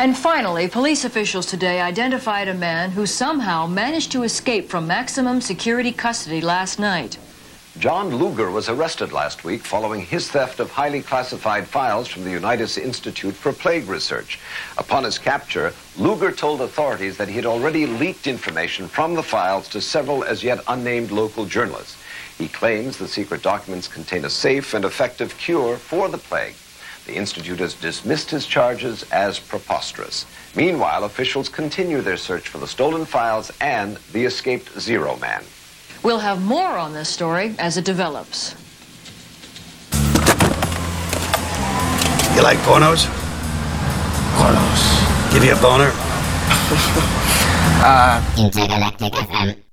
And finally, police officials today identified a man who somehow managed to escape from maximum security custody last night. John Luger was arrested last week following his theft of highly classified files from the Unitas Institute for Plague Research. Upon his capture, Luger told authorities that he had already leaked information from the files to several as yet unnamed local journalists. He claims the secret documents contain a safe and effective cure for the plague. The Institute has dismissed his charges as preposterous. Meanwhile, officials continue their search for the stolen files and the escaped Zero Man. We'll have more on this story as it develops. You like pornos? Pornos. Give you a boner? Intergalactic FM.